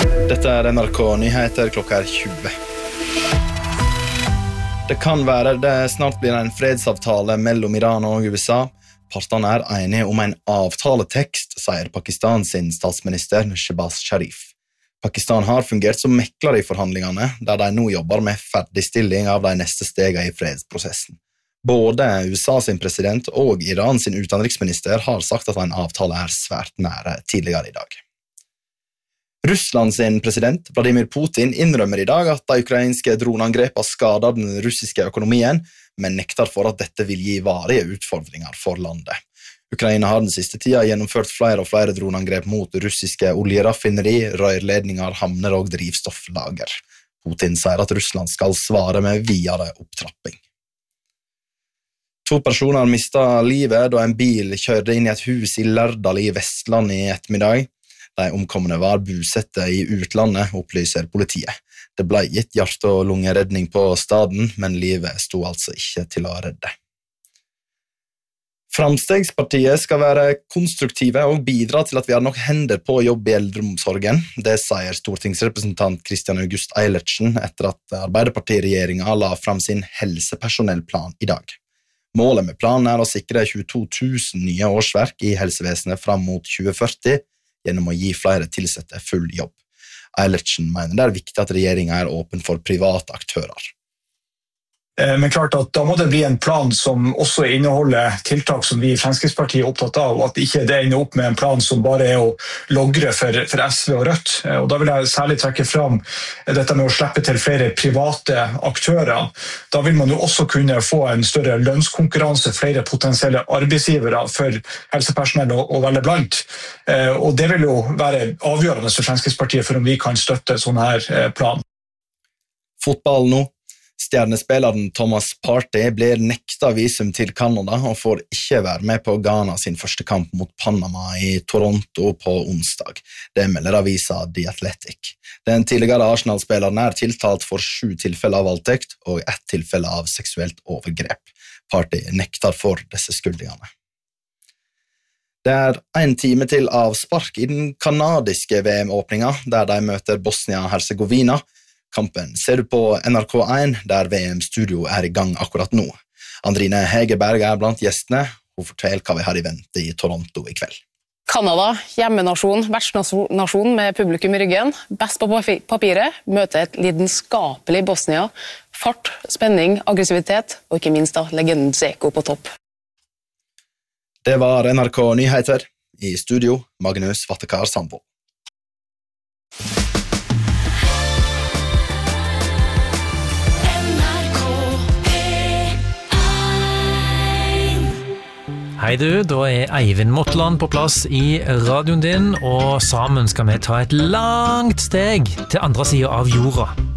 Dette NRK Nyheter klokka 20. Det kan være det snart blir en fredsavtale mellom Iran og USA. Partene enige om en avtaletekst, sier Pakistans statsminister Shehbaz Sharif. Pakistan har fungert som mekler i forhandlingene, der de nå jobber med ferdigstilling av de neste stegene i fredsprosessen. Både USAs president og Irans utenriksminister har sagt at en avtale svært nære tidligere i dag. Russlands president Vladimir Putin innrømmer i dag at de ukrainske droneangrepene skader den russiske økonomien, men nekter for at dette vil gi varige utfordringer for landet. Ukraina har den siste tida gjennomført flere og flere droneangrep mot russiske oljeraffineri, rørledninger, havner og drivstofflager. Putin sier at Russland skal svare med videre opptrapping. 2 personer mistet livet da en bil kjørte inn i et hus i Lærdal i Vestland i ettermiddag. De omkomne var bosette i utlandet, opplyser politiet. Det ble gitt hjerte- og lungeredning på staden, men livet sto altså ikke til å redde. Framstegspartiet skal være konstruktive og bidra til at vi har nok hender på jobb i eldreomsorgen. Det sier stortingsrepresentant Kristian August Eilertsen etter at Arbeiderpartiregjeringen la fram sin helsepersonellplan i dag. Målet med planen å sikre 22 000 nye årsverk i helsevesenet fram mot 2040 gjennom å gi flere tilsette full jobb. Eilertsen mener det viktig at regjeringen åpen for private aktører. Men klart at da må det bli en plan som også inneholder tiltak som vi i Fremskrittspartiet opptatt av, og at ikke det ender opp med en plan som bare å logre for SV og Rødt. Og da vil jeg særlig trekke fram dette med å slippe til flere private aktører. Da vil man jo også kunne få en større lønnskonkurranse, flere potensielle arbeidsgivere for helsepersonell å velge blant. Og det vil jo være avgjørende for Fremskrittspartiet for om vi kan støtte sånn her plan. Fotball nå. Stjernespilleren Thomas Partey blir nekta visum til Canada og får ikke være med på Ghana sin første kamp mot Panama i Toronto på onsdag. Det melder avisa The Athletic. Den tidligere Arsenal-spilleren tiltalt for 7 tilfeller av voldtekt og 1 tilfelle av seksuelt overgrep. Partey nekter for disse skyldningene. Det 1 time til avspark i den kanadiske VM-åpningen, der de møter Bosnia-Herzegovina. Kampen ser du på NRK1, der VM-studio i gang akkurat nå. Andrine Hegerberg blant gjestene. Hun forteller hva vi har i vente i Toronto i kveld. Kanada, hjemmenasjon, vertsnasjon med publikum i ryggen, best på papiret, møter et lidenskapelig Bosnia, fart, spenning, aggressivitet, og ikke minst legenden Dzeko på topp. Det var NRK Nyheter. I studio, Magnus Vattekar Sambo. Hei du, da Eivind Motland på plass i radioen din, og sammen skal vi ta et langt steg til andre siden av jorda.